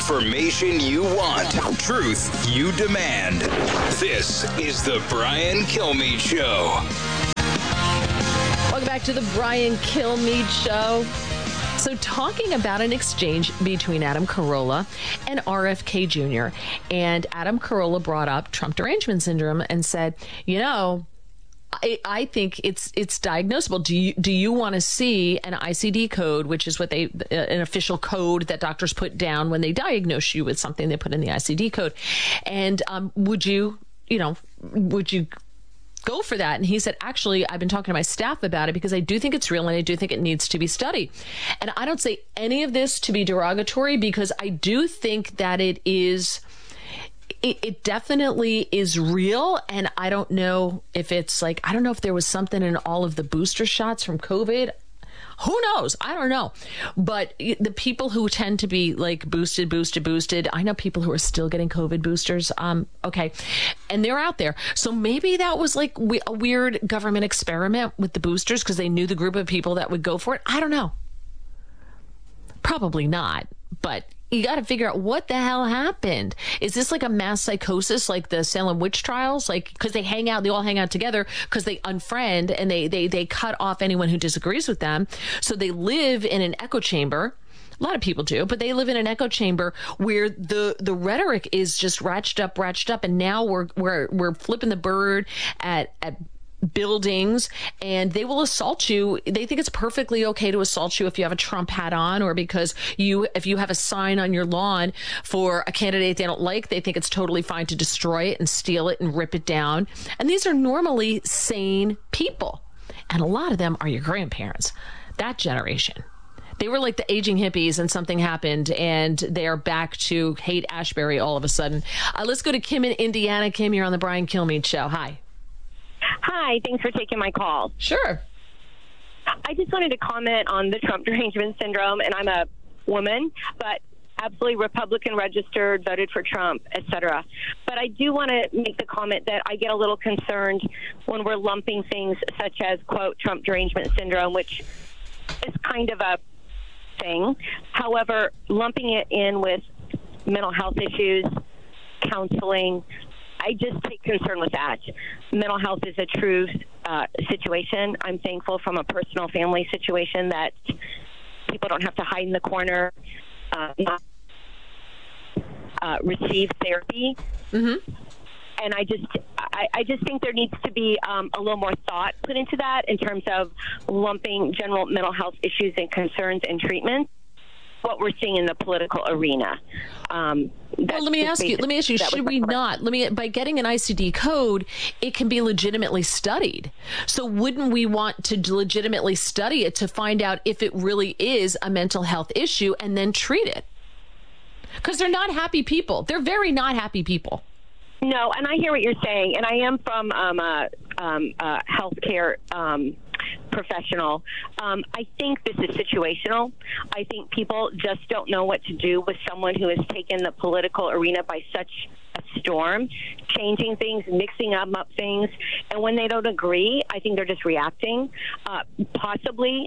Information you want. Truth you demand. This is the Brian Kilmeade Show. Welcome back to the Brian Kilmeade Show. So talking about an exchange between Adam Carolla and RFK Jr. And Adam Carolla brought up Trump derangement syndrome and said, I think it's diagnosable. Do you want to see an ICD code, which is what an official code that doctors put down when they diagnose you with something? They put in the ICD code, and would you go for that? And he said, actually, I've been talking to my staff about it because I do think it's real and I do think it needs to be studied. And I don't say any of this to be derogatory because I do think that it definitely is real. And I don't know if it's I don't know if there was something in all of the booster shots from COVID. Who knows? I don't know. But the people who tend to be boosted, I know people who are still getting COVID boosters. Okay. And they're out there. So maybe that was a weird government experiment with the boosters because they knew the group of people that would go for it. I don't know. Probably not. But you got to figure out what the hell happened. Is this like a mass psychosis, like the Salem witch trials? Because they all hang out together because they unfriend and they cut off anyone who disagrees with them. So they live in an echo chamber. A lot of people do, but they live in an echo chamber where the rhetoric is just ratcheted up. And now we're flipping the bird at buildings, and they will assault you. They think it's perfectly okay to assault you if you have a Trump hat on, or because if you have a sign on your lawn for a candidate they don't like, they think it's totally fine to destroy it and steal it and rip it down. And these are normally sane people. And a lot of them are your grandparents, that generation. They were like the aging hippies and something happened and they are back to hate Ashbury all of a sudden. Let's go to Kim in Indiana. Kim, you're on the Brian Kilmeade Show. Hi. Hi, thanks for taking my call. Sure. I just wanted to comment on the Trump derangement syndrome, and I'm a woman, but absolutely Republican registered, voted for Trump, etc. But I do want to make the comment that I get a little concerned when we're lumping things such as, quote, Trump derangement syndrome, which is kind of a thing. However, lumping it in with mental health issues, counseling, I just take concern with that. Mental health is a true situation. I'm thankful from a personal family situation that people don't have to hide in the corner, not receive therapy. Mm-hmm. And I just think there needs to be a little more thought put into that in terms of lumping general mental health issues and concerns and treatments. What we're seeing in the political arena. Well, let me ask you, should we not, by getting an ICD code, it can be legitimately studied. So wouldn't we want to legitimately study it to find out if it really is a mental health issue and then treat it? Because they're not happy people. They're very not happy people. No, and I hear what you're saying, and I am from a healthcare professional. I think this is situational. I think people just don't know what to do with someone who has taken the political arena by such a storm, changing things, mixing up things, and when they don't agree, I think they're just reacting. Possibly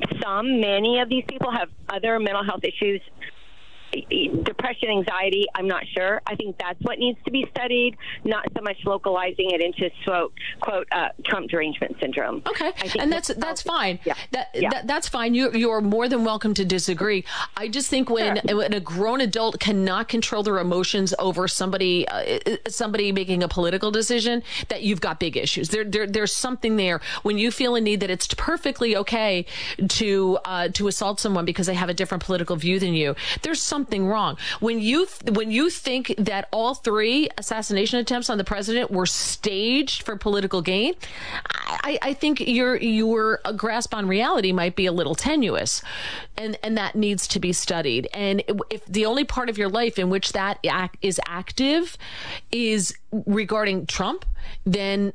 many of these people have other mental health issues, depression, anxiety, I'm not sure. I think that's what needs to be studied, not so much localizing it into quote Trump derangement syndrome. Okay, and that's fine. Yeah. That's fine. You're more than welcome to disagree. I just think when a grown adult cannot control their emotions over somebody making a political decision, that you've got big issues. There's something there when you feel a need that it's perfectly okay to assault someone because they have a different political view than you. There's something wrong. When you think that all 3 assassination attempts on the president were staged for political gain, I think your grasp on reality might be a little tenuous, and that needs to be studied. And if the only part of your life in which that is active is regarding Trump, then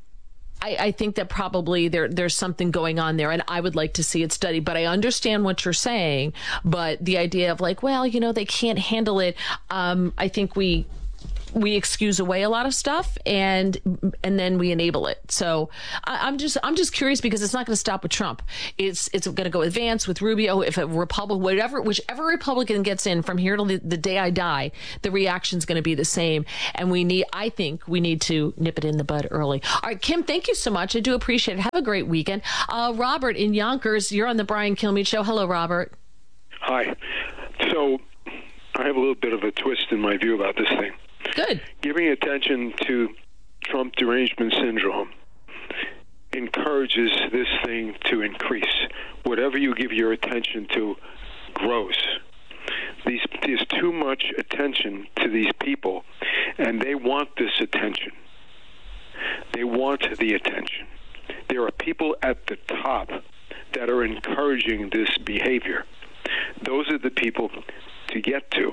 I think that probably there's something going on there, and I would like to see it studied. But I understand what you're saying. But the idea of they can't handle it. I think we we excuse away a lot of stuff and then we enable it. So I'm just curious, because it's not going to stop with Trump. It's going to go with Vance, with Rubio, if a whichever Republican gets in from here till the day I die, the reaction's going to be the same. And I think we need to nip it in the bud early. All right, Kim, thank you so much. I do appreciate it. Have a great weekend. Robert in Yonkers, you're on the Brian Kilmeade Show. Hello, Robert. Hi. So I have a little bit of a twist in my view about this thing. Good. Giving attention to Trump derangement syndrome encourages this thing to increase. Whatever you give your attention to grows. There's too much attention to these people, and they want this attention. They want the attention. There are people at the top that are encouraging this behavior. Those are the people to get to.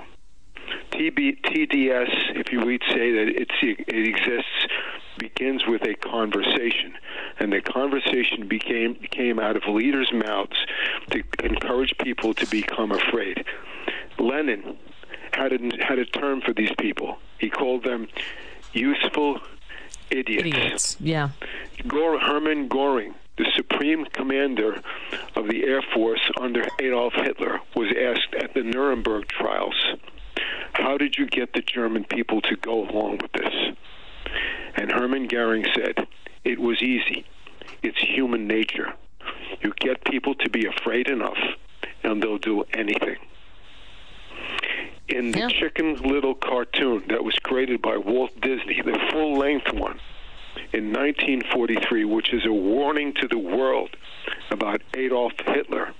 TDS, if you would say that it exists, begins with a conversation, and the conversation came out of leaders' mouths to encourage people to become afraid. Lenin had a term for these people. He called them useful idiots. Yeah. Hermann Göring, the supreme commander of the Air Force under Adolf Hitler, was asked at the Nuremberg trials, how did you get the German people to go along with this? And Hermann Göring said, it was easy. It's human nature. You get people to be afraid enough, and they'll do anything. In the Chicken Little cartoon that was created by Walt Disney, the full-length one, in 1943, which is a warning to the world about Adolf Hitler,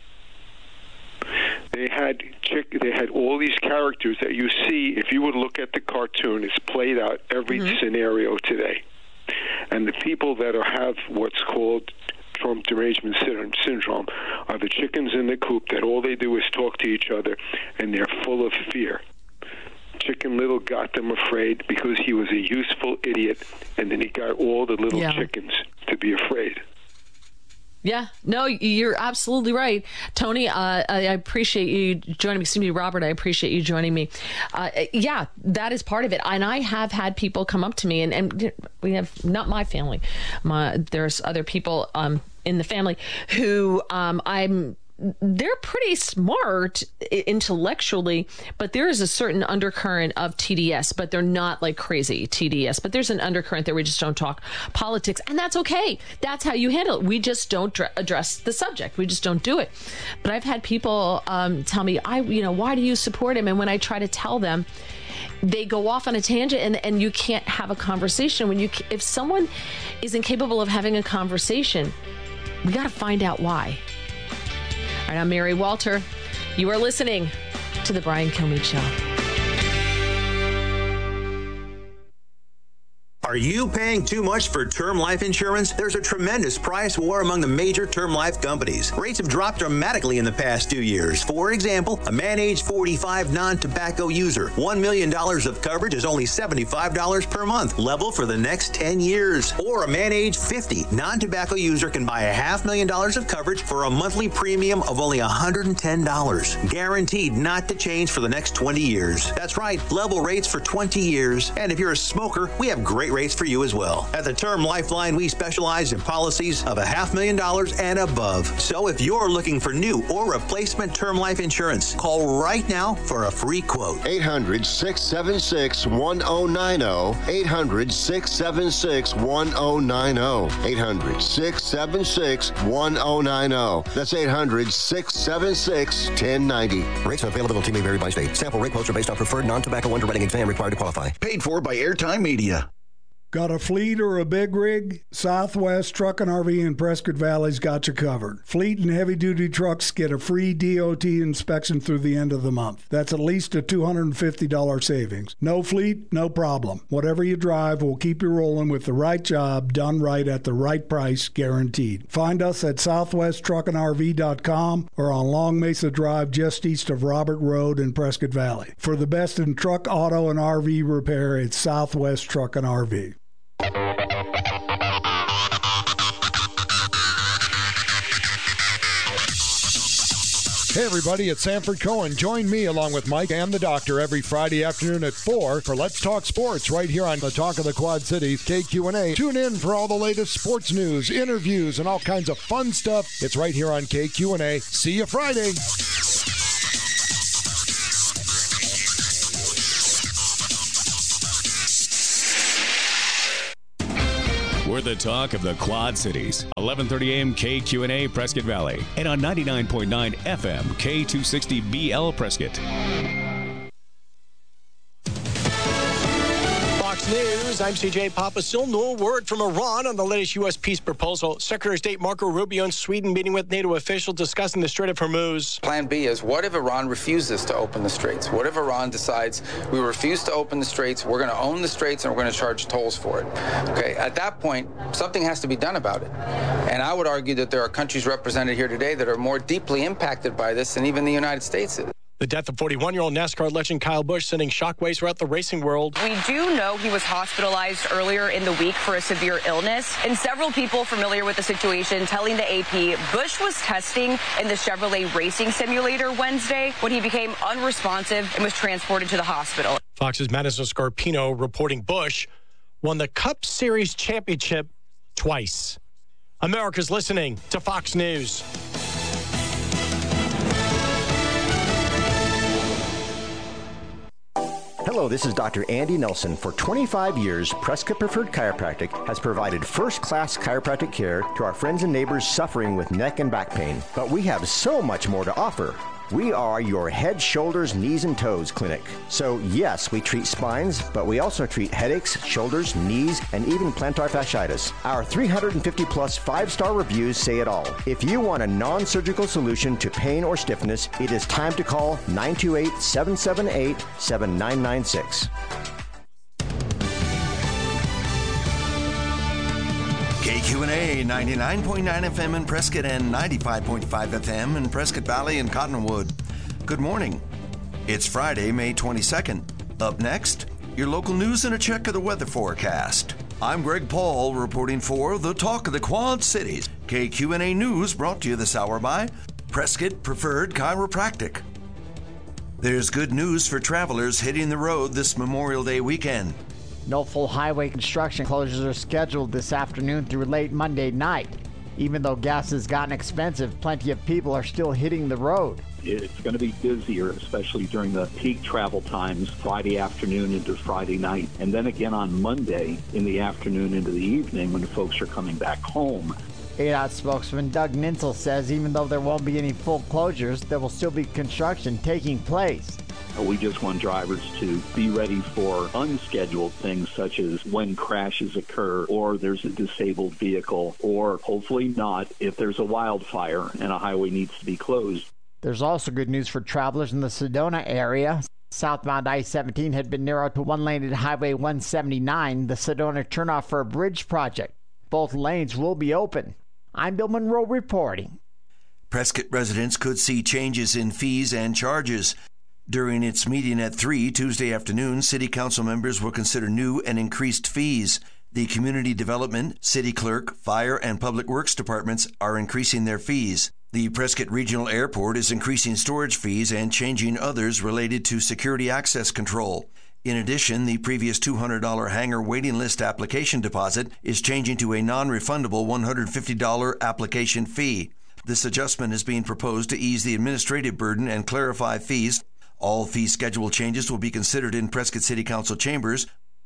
they had all these characters that you see. If you would look at the cartoon, it's played out every scenario today. And the people that have what's called Trump derangement syndrome are the chickens in the coop that all they do is talk to each other, and they're full of fear. Chicken Little got them afraid because he was a useful idiot, and then he got all the little chickens to be afraid. Yeah, no, you're absolutely right. Tony, I appreciate you joining me. Excuse me, Robert, I appreciate you joining me. Yeah, that is part of it. And I have had people come up to me, and we have, not my family, there's other people in the family who they're pretty smart intellectually, but there is a certain undercurrent of TDS, but they're not like crazy TDS, but there's an undercurrent there. We just don't talk politics, and that's okay. That's how you handle it. We just don't address the subject. We just don't do it. But I've had people tell me, why do you support him? And when I try to tell them, they go off on a tangent, and you can't have a conversation. If someone is incapable of having a conversation, we got to find out why. All right, I'm Mary Walter. You are listening to The Brian Kilmeade Show. Are you paying too much for term life insurance? There's a tremendous price war among the major term life companies. Rates have dropped dramatically in the past 2 years. For example, a man age 45 non-tobacco user, $1 million of coverage is only $75 per month, level for the next 10 years. Or a man age 50 non-tobacco user can buy $500,000 of coverage for a monthly premium of only $110, guaranteed not to change for the next 20 years. That's right, level rates for 20 years. And if you're a smoker, we have great rates for you as well. At the Term Lifeline, we specialize in policies of $500,000 and above. So if you're looking for new or replacement term life insurance, call right now for a free quote. 800-676-1090. 800-676-1090. 800-676-1090. That's 800-676-1090. Rates and availability may vary by state. Sample rate quotes are based on preferred non-tobacco underwriting exam required to qualify. Paid for by Airtime Media. Got a fleet or a big rig? Southwest Truck and RV in Prescott Valley's got you covered. Fleet and heavy-duty trucks get a free DOT inspection through the end of the month. That's at least a $250 savings. No fleet, no problem. Whatever you drive, we'll keep you rolling with the right job, done right at the right price, guaranteed. Find us at southwesttruckandrv.com or on Long Mesa Drive just east of Robert Road in Prescott Valley. For the best in truck, auto, and RV repair, it's Southwest Truck and RV. Hey everybody, it's Sanford Cohen. Join me along with Mike and the doctor every Friday afternoon at 4 for Let's Talk Sports right here on the Talk of the Quad Cities, KQNA. Tune in for all the latest sports news, interviews, and all kinds of fun stuff. It's right here on KQNA. See you Friday. We're the talk of the Quad Cities. 11:30 a.m. KQNA Prescott Valley. And on 99.9 FM K260BL Prescott. Fox News, I'm CJ Papa. Still no word from Iran on the latest U.S. peace proposal. Secretary of State Marco Rubio in Sweden meeting with NATO officials discussing the Strait of Hormuz. Plan B is, what if Iran refuses to open the straits? What if Iran decides we refuse to open the straits, we're going to own the straits, and we're going to charge tolls for it? Okay, at that point, something has to be done about it. And I would argue that there are countries represented here today that are more deeply impacted by this than even the United States is. The death of 41-year-old NASCAR legend Kyle Busch sending shockwaves throughout the racing world. We do know he was hospitalized earlier in the week for a severe illness, and several people familiar with the situation telling the AP Busch was testing in the Chevrolet racing simulator Wednesday when he became unresponsive and was transported to the hospital. Fox's Madison Scarpino reporting Busch won the Cup Series championship twice. America's listening to Fox News. Hello, this is Dr. Andy Nelson. For 25 years, Prescott Preferred Chiropractic has provided first-class chiropractic care to our friends and neighbors suffering with neck and back pain. But we have so much more to offer. We are your head, shoulders, knees, and toes clinic. So yes, we treat spines, but we also treat headaches, shoulders, knees, and even plantar fasciitis. Our 350-plus 5-star reviews say it all. If you want a non-surgical solution to pain or stiffness, it is time to call 928-778-7996. KQNA 99.9 FM in Prescott and 95.5 FM in Prescott Valley and Cottonwood. Good morning. It's Friday, May 22nd. Up next, your local news and a check of the weather forecast. I'm Greg Paul reporting for the Talk of the Quad Cities. KQNA News brought to you this hour by Prescott Preferred Chiropractic. There's good news for travelers hitting the road this Memorial Day weekend. No full highway construction closures are scheduled this afternoon through late Monday night. Even though gas has gotten expensive, plenty of people are still hitting the road. It's going to be busier, especially during the peak travel times, Friday afternoon into Friday night, and then again on Monday in the afternoon into the evening when folks are coming back home. ADOT spokesman Doug Nintzel says even though there won't be any full closures, there will still be construction taking place. We just want drivers to be ready for unscheduled things such as when crashes occur or there's a disabled vehicle or hopefully not if there's a wildfire and a highway needs to be closed. There's also good news for travelers in the Sedona area. Southbound I-17 had been narrowed to one lane at Highway 179, the Sedona turnoff for a bridge project. Both lanes will be open. I'm Bill Monroe reporting. Prescott residents could see changes in fees and charges. During its meeting at 3 Tuesday afternoon, City Council members will consider new and increased fees. The Community Development, City Clerk, Fire, and Public Works departments are increasing their fees. The Prescott Regional Airport is increasing storage fees and changing others related to security access control. In addition, the previous $200 hangar waiting list application deposit is changing to a non-refundable $150 application fee. This adjustment is being proposed to ease the administrative burden and clarify fees. All fee schedule changes will be considered in Prescott City Council chambers.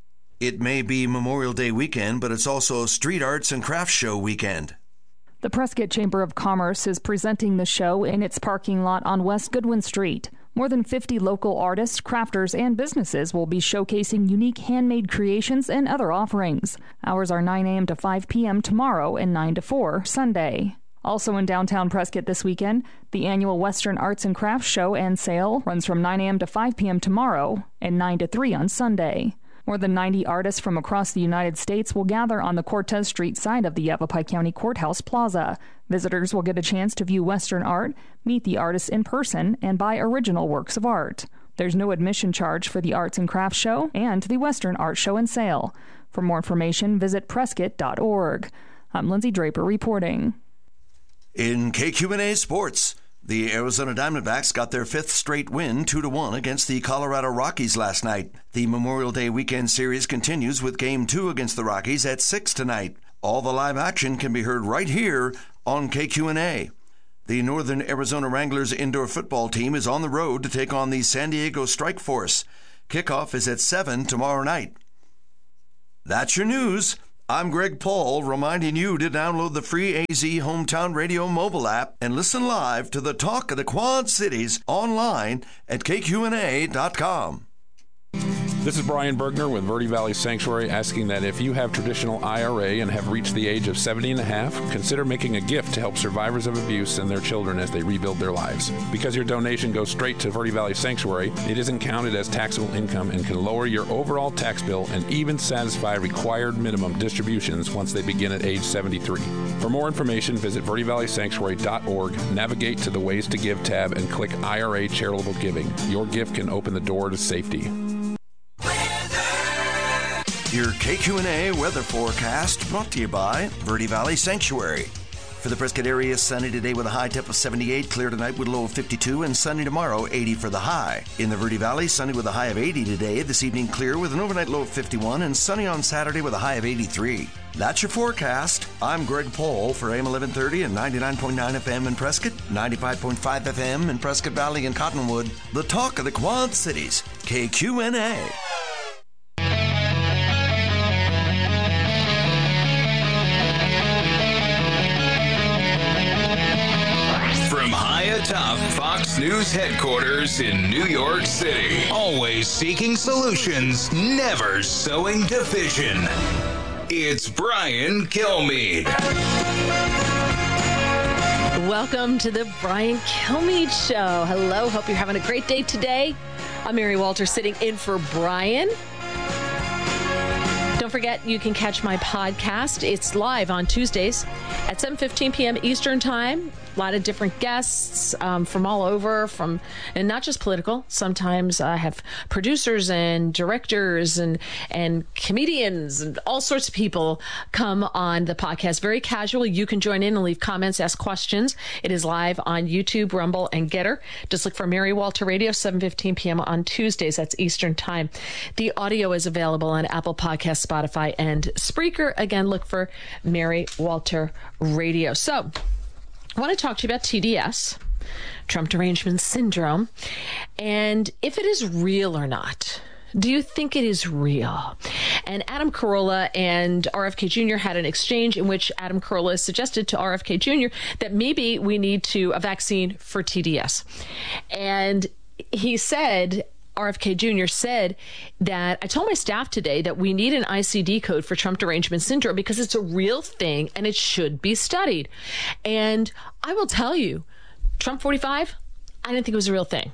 It may be Memorial Day weekend, but it's also Street Arts and Crafts Show weekend. The Prescott Chamber of Commerce is presenting the show in its parking lot on West Goodwin Street. More than 50 local artists, crafters, and businesses will be showcasing unique handmade creations and other offerings. Hours are 9 a.m. to 5 p.m. tomorrow and 9 to 4 Sunday. Also in downtown Prescott this weekend, the annual Western Arts and Crafts Show and Sale runs from 9 a.m. to 5 p.m. tomorrow and 9 to 3 on Sunday. More than 90 artists from across the United States will gather on the Cortez Street side of the Yavapai County Courthouse Plaza. Visitors will get a chance to view Western art, meet the artists in person, and buy original works of art. There's no admission charge for the Arts and Crafts Show and the Western Art Show and Sale. For more information, visit Prescott.org. I'm Lindsay Draper reporting. In KQNA Sports, The Arizona Diamondbacks got their fifth straight win, 2-1, against the Colorado Rockies last night. The Memorial Day weekend series continues with Game 2 against the Rockies at 6 tonight. All the live action can be heard right here on KQNA. The Northern Arizona Wranglers indoor football team is on the road to take on the San Diego Strike Force. Kickoff is at 7 tomorrow night. That's your news. I'm Greg Paul, reminding you to download the free AZ Hometown Radio mobile app and listen live to the Talk of the Quad Cities online at kqna.com. This is Brian Bergner with Verde Valley Sanctuary, asking that if you have traditional IRA and have reached the age of 70 and a half, consider making a gift to help survivors of abuse and their children as they rebuild their lives. Because your donation goes straight to Verde Valley Sanctuary, it isn't counted as taxable income and can lower your overall tax bill and even satisfy required minimum distributions once they begin at age 73. For more information, visit verdevalleysanctuary.org, navigate to the Ways to Give tab, and click IRA Charitable Giving. Your gift can open the door to safety. Your KQNA weather forecast brought to you by Verde Valley Sanctuary. For the Prescott area, sunny today with a high temp of 78, clear tonight with a low of 52, and sunny tomorrow, 80 for the high. In the Verde Valley, sunny with a high of 80 today, this evening clear with an overnight low of 51, and sunny on Saturday with a high of 83. That's your forecast. I'm Greg Paul for AM 1130 and 99.9 FM in Prescott, 95.5 FM in Prescott Valley and Cottonwood. The Talk of the Quad Cities, KQNA. From high atop Fox News headquarters in New York City, always seeking solutions, never sowing division. It's Brian Kilmeade. Welcome to the Brian Kilmeade Show. Hello, hope you're having a great day today. I'm Mary Walter sitting in for Brian. Don't forget, you can catch my podcast. It's live on Tuesdays at 7:15 p.m. Eastern Time. A lot of different guests from all over, and not just political. Sometimes I have producers and directors and comedians and all sorts of people come on the podcast. Very casual. You can join in and leave comments, ask questions. It is live on YouTube, Rumble, and Getter. Just look for Mary Walter Radio, 7:15 p.m. on Tuesdays. That's Eastern Time. The audio is available on Apple Podcasts, Spotify, and Spreaker. Again, look for Mary Walter Radio. So, I want to talk to you about TDS, Trump Derangement Syndrome, and if it is real or not. Do you think it is real? And Adam Carolla and RFK Jr. had an exchange in which Adam Carolla suggested to RFK Jr. that maybe we need a vaccine for TDS. And he said, RFK Jr. said that I told my staff today that we need an ICD code for Trump Derangement Syndrome because it's a real thing and it should be studied. And I will tell you, Trump 45, I didn't think it was a real thing.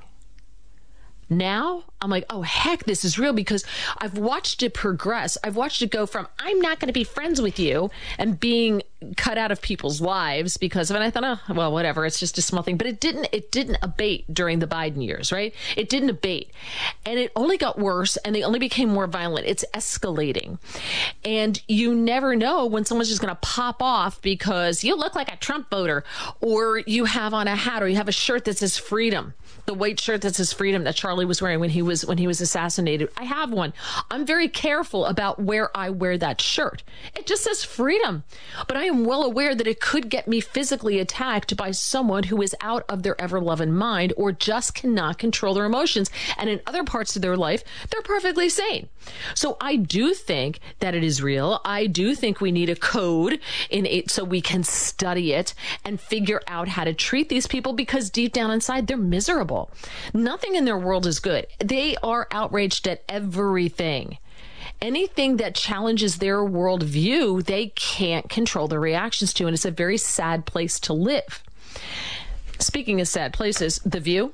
Now I'm like, oh, heck, this is real because I've watched it progress. I've watched it go from I'm not going to be friends with you and being cut out of people's lives because of it. I thought, oh, well, whatever. It's just a small thing. But it didn't abate during the Biden years, right? It didn't abate. And it only got worse and they only became more violent. It's escalating. And you never know when someone's just going to pop off because you look like a Trump voter or you have on a hat or you have a shirt that says freedom. The white shirt that says freedom that Charlie was wearing when he was assassinated. I have one. I'm very careful about where I wear that shirt. It just says freedom. But I am well aware that it could get me physically attacked by someone who is out of their ever-loving mind or just cannot control their emotions. And in other parts of their life, they're perfectly sane. So I do think that it is real. I do think we need a code in it so we can study it and figure out how to treat these people because deep down inside, they're miserable. Nothing in their world is good. They are outraged at everything. Anything that challenges their worldview, they can't control their reactions to. And it's a very sad place to live. Speaking of sad places, The View.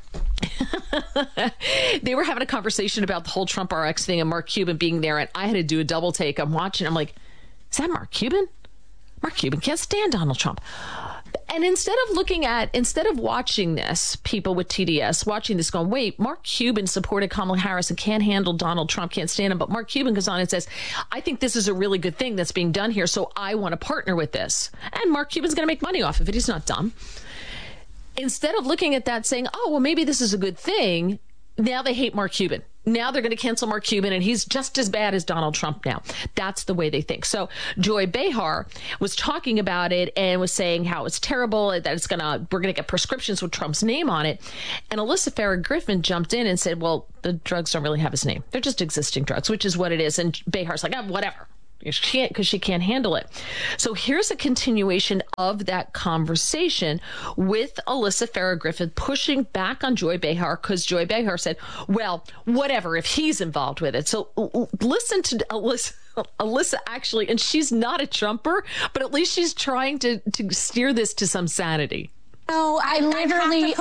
They were having a conversation about the whole Trump RX thing and Mark Cuban being there. And I had to do a double take. I'm watching. I'm like, is that Mark Cuban? Mark Cuban can't stand Donald Trump. And instead of watching this, people with TDS watching this going, wait, Mark Cuban supported Kamala Harris and can't handle Donald Trump, can't stand him. But Mark Cuban goes on and says, I think this is a really good thing that's being done here. So I want to partner with this. And Mark Cuban's going to make money off of it. He's not dumb. instead of looking at that saying, oh, well, maybe this is a good thing, now they hate Mark Cuban. Now they're going to cancel Mark Cuban, and he's just as bad as Donald Trump now. That's the way they think. So Joy Behar was talking about it and was saying how it's terrible, that we're going to get prescriptions with Trump's name on it. And Alyssa Farah Griffin jumped in and said, well, the drugs don't really have his name. They're just existing drugs, which is what it is. And Behar's like, whatever. Because she can't handle it. So here's a continuation of that conversation with Alyssa Farah Griffin pushing back on Joy Behar, because Joy Behar said, well, whatever, if he's involved with it. So listen to Alyssa actually, and she's not a Trumper, but at least she's trying to steer this to some sanity. No, I literally,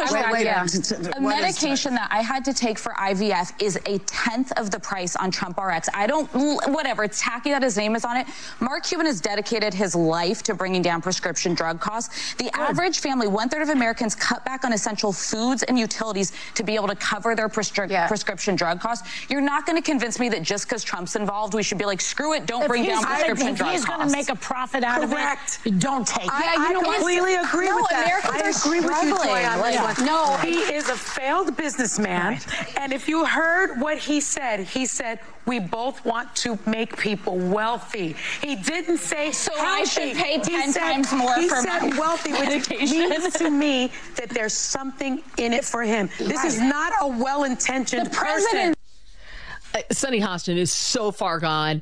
a medication that I had to take for IVF is a 10th of the price on Trump RX. Whatever, it's tacky that his name is on it. Mark Cuban has dedicated his life to bringing down prescription drug costs. The average family, 1/3 of Americans cut back on essential foods and utilities to be able to cover their prescription drug costs. You're not going to convince me that just because Trump's involved, we should be like, screw it, don't bring down prescription drug costs. If he's going to make a profit out of it, don't take it. I completely agree with that. I agree with you, Joy, on this one. No, he is a failed businessman. Right. And if you heard what he said, we both want to make people wealthy. He didn't say so healthy. I should pay 10 times more for my wealthy, medication. Which means to me that there's something in it for him. This is not a well-intentioned person. Sunny Hostin is so far gone.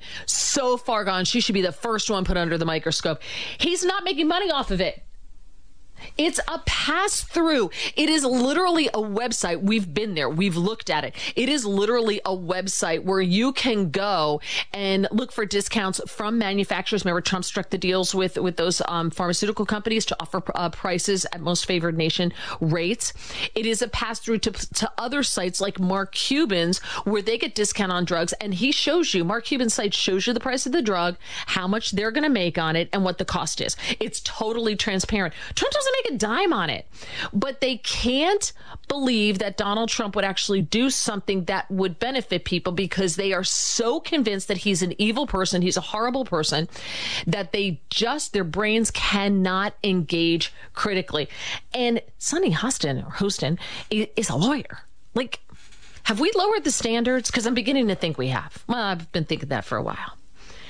She should be the first one put under the microscope. He's not making money off of it. It's a pass-through. It is literally a website. We've been there. We've looked at it. It is literally a website where you can go and look for discounts from manufacturers. Remember, Trump struck the deals with those pharmaceutical companies to offer prices at most favored nation rates. It is a pass-through to other sites like Mark Cuban's, where they get discount on drugs. And he shows you, Mark Cuban's site shows you the price of the drug, how much they're going to make on it, and what the cost is. It's totally transparent. Trump doesn't make a dime on it, but they can't believe that Donald Trump would actually do something that would benefit people, because they are so convinced that he's an evil person, he's a horrible person, that their brains cannot engage critically. And Sunny Hostin is a lawyer. Like, have we lowered the standards? Because I'm beginning to think we have. Well, I've been thinking that for a while.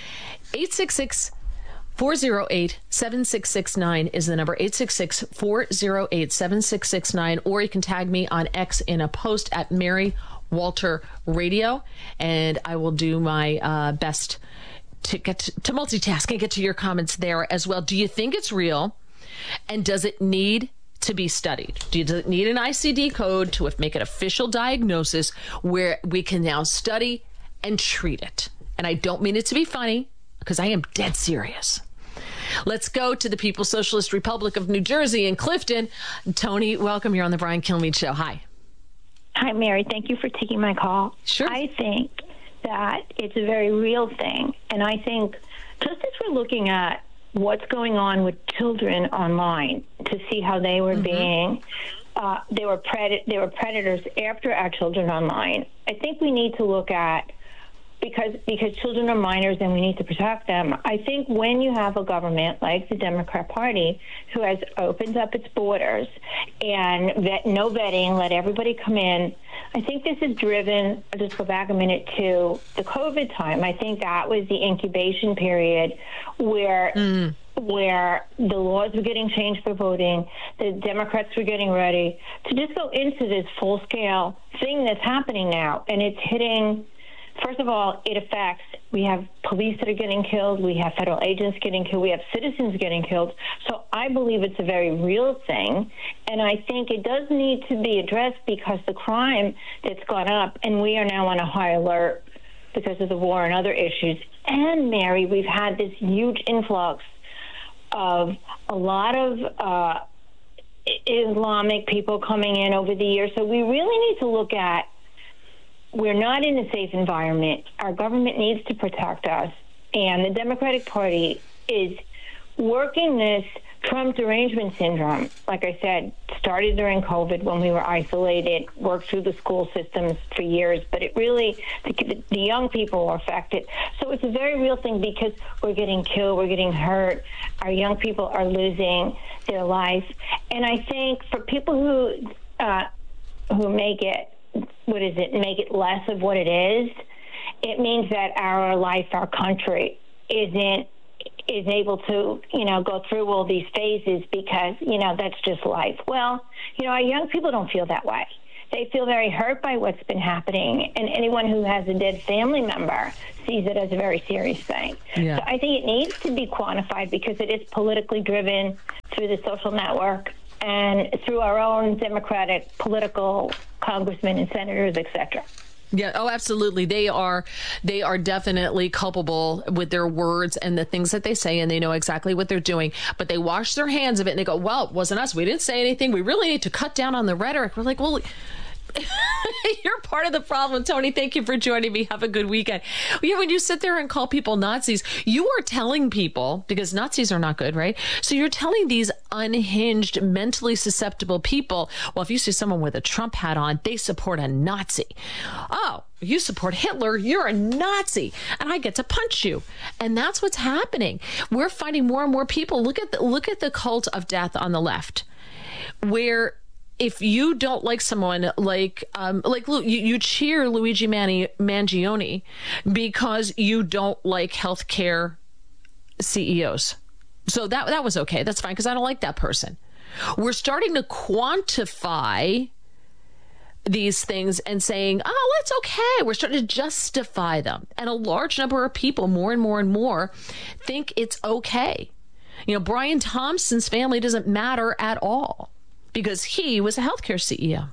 866-408-7669 is the number, 866-408-7669, or you can tag me on X in a post at Mary Walter Radio, and I will do my best to get to multitask and get to your comments there as well. Do you think it's real, and does it need to be studied? Does it need an ICD code to make an official diagnosis where we can now study and treat it? And I don't mean it to be funny, because I am dead serious. Let's go to the People's Socialist Republic of New Jersey in Clifton. Tony, welcome. You're on the Brian Kilmeade Show. Hi. Hi, Mary. Thank you for taking my call. Sure. I think that it's a very real thing. And I think just as we're looking at what's going on with children online to see how they were being, they were predators after our children online, I think we need to look at, because children are minors and we need to protect them. I think when you have a government like the Democrat Party, who has opened up its borders and no vetting, let everybody come in, I think this is driven, I'll just go back a minute to the COVID time. I think that was the incubation period where the laws were getting changed for voting, the Democrats were getting ready to just go into this full-scale thing that's happening now, and it's hitting. First of all, it affects, we have police that are getting killed, we have federal agents getting killed, we have citizens getting killed. So I believe it's a very real thing, and I think it does need to be addressed because the crime that's gone up, and we are now on a high alert because of the war and other issues. And, Mary, we've had this huge influx of a lot of Islamic people coming in over the years. So we really need to look at, we're not in a safe environment. Our government needs to protect us. And the Democratic Party is working this Trump derangement syndrome, like I said, started during COVID when we were isolated, worked through the school systems for years, but it really, the young people were affected. So it's a very real thing because we're getting killed, we're getting hurt, our young people are losing their life. And I think for people who make it, make it less of what it is, it means that our life, our country is able to, go through all these phases because, that's just life. Well, our young people don't feel that way. They feel very hurt by what's been happening, and anyone who has a dead family member sees it as a very serious thing. Yeah. So I think it needs to be quantified because it is politically driven through the social network and through our own Democratic political congressmen and senators, etc. Yeah. Oh, absolutely. They are definitely culpable with their words and the things that they say, and they know exactly what they're doing, but they wash their hands of it and they go, well, it wasn't us. We didn't say anything. We really need to cut down on the rhetoric. We're like, well, you're part of the problem. Tony, thank you for joining me. Have a good weekend. Yeah, when you sit there and call people Nazis, you are telling people, because Nazis are not good, right? So you're telling these unhinged, mentally susceptible people, well, if you see someone with a Trump hat on, they support a Nazi. Oh, you support Hitler, you're a Nazi, and I get to punch you. And that's what's happening. We're finding more and more people. Look at the cult of death on the left, where if you don't like someone like you cheer Luigi Mangione because you don't like healthcare CEOs. So that was okay. That's fine because I don't like that person. We're starting to quantify these things and saying, oh, it's okay. We're starting to justify them. And a large number of people, more and more and more, think it's okay. Brian Thompson's family doesn't matter at all, because he was a healthcare CEO.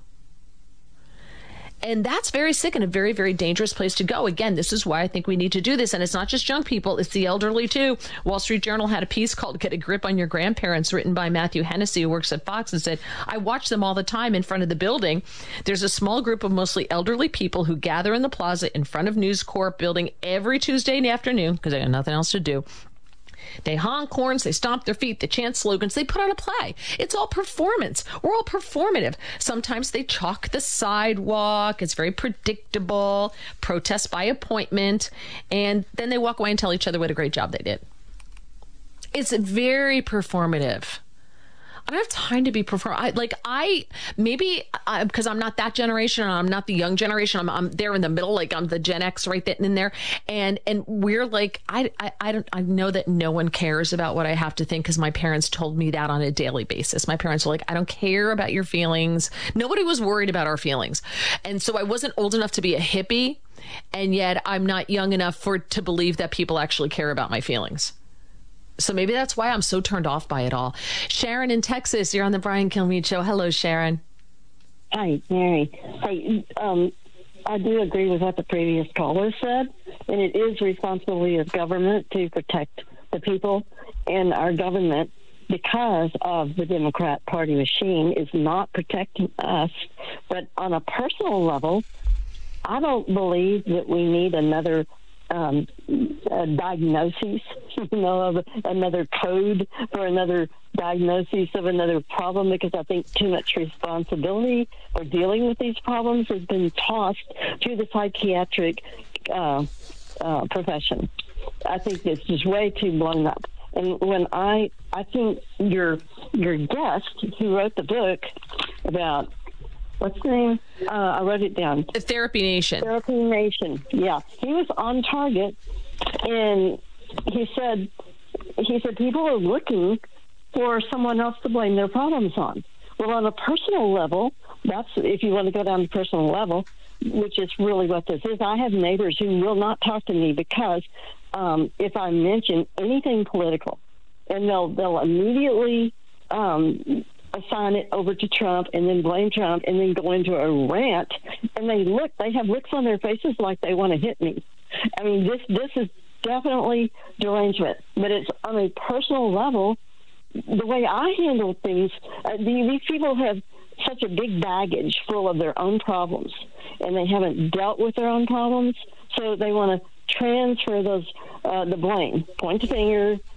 And that's very sick and a very, very dangerous place to go. Again, this is why I think we need to do this. And it's not just young people, it's the elderly too. Wall Street Journal had a piece called Get a Grip on Your Grandparents, written by Matthew Hennessy, who works at Fox, and said, I watch them all the time in front of the building. There's a small group of mostly elderly people who gather in the plaza in front of News Corp building every Tuesday afternoon because they got nothing else to do. They honk horns, they stomp their feet, they chant slogans, they put on a play. It's all performance. We're all performative. Sometimes they chalk the sidewalk. It's very predictable. Protest by appointment. And then they walk away and tell each other what a great job they did. It's very performative. I don't have time to be because I'm not that generation and I'm not the young generation. I'm there in the middle, like I'm the Gen X right then in there. And we're like, I know that no one cares about what I have to think because my parents told me that on a daily basis. My parents were like, I don't care about your feelings. Nobody was worried about our feelings. And so I wasn't old enough to be a hippie. And yet I'm not young enough to believe that people actually care about my feelings. So maybe that's why I'm so turned off by it all. Sharon in Texas, you're on the Brian Kilmeade Show. Hello, Sharon. Hi, Mary. Hey, I do agree with what the previous caller said, and it is responsibility of government to protect the people, and our government, because of the Democrat Party machine, is not protecting us. But on a personal level, I don't believe that we need another diagnosis, of another code for another diagnosis of another problem, because I think too much responsibility for dealing with these problems has been tossed to the psychiatric profession. I think it's just way too blown up. And when I think your guest who wrote the book about, what's the name? I wrote it down. Therapy Nation. Therapy Nation. Yeah, he was on target, and he said people are looking for someone else to blame their problems on. Well, on a personal level, that's if you want to go down to personal level, which is really what this is. I have neighbors who will not talk to me because if I mention anything political, and they'll immediately assign it over to Trump and then blame Trump and then go into a rant, and they have looks on their faces like they want to hit me. I mean, this is definitely derangement, but it's on a personal level. The way I handle things, these people have such a big baggage full of their own problems, and they haven't dealt with their own problems, so they want to transfer those the blame, point the finger,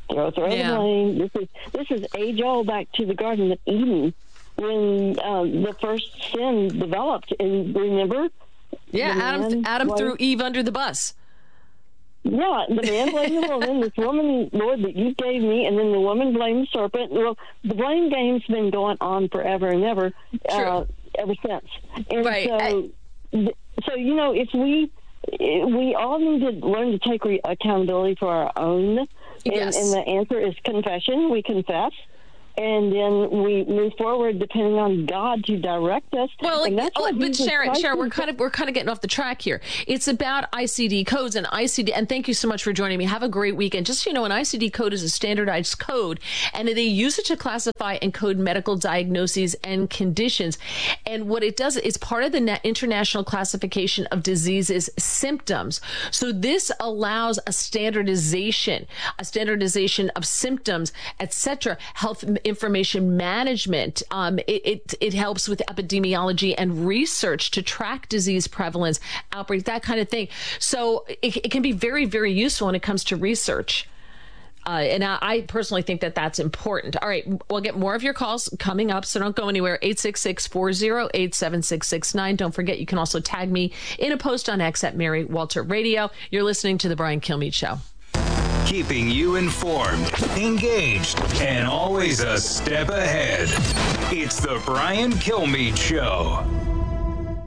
Throw the blame. This is age-old, back to the Garden of Eden, when the first sin developed. And remember? Yeah, Adam threw Eve under the bus. Yeah, the man blamed the woman. This woman, Lord, that you gave me, and then the woman blamed the serpent. Well, the blame game's been going on forever and ever, ever since. And so you know, if we all need to learn to take accountability for our own, and the answer is confession. We confess. And then we move forward depending on God to direct us. Well, but Sharon, we're kind of getting off the track here. It's about ICD codes and ICD. And thank you so much for joining me. Have a great weekend. Just so you know, an ICD code is a standardized code, and they use it to classify and code medical diagnoses and conditions. And what it does is part of the International Classification of Diseases symptoms. So this allows a standardization of symptoms, etc. Health information management. It helps with epidemiology and research to track disease prevalence, outbreak, that kind of thing. So it can be very, very useful when it comes to research. And I personally think that that's important. All right, we'll get more of your calls coming up, so don't go anywhere. 866-408-7669. Don't forget, you can also tag me in a post on X at Mary Walter Radio. You're listening to The Brian Kilmeade Show. Keeping you informed, engaged, and always a step ahead. It's The Brian Kilmeade Show.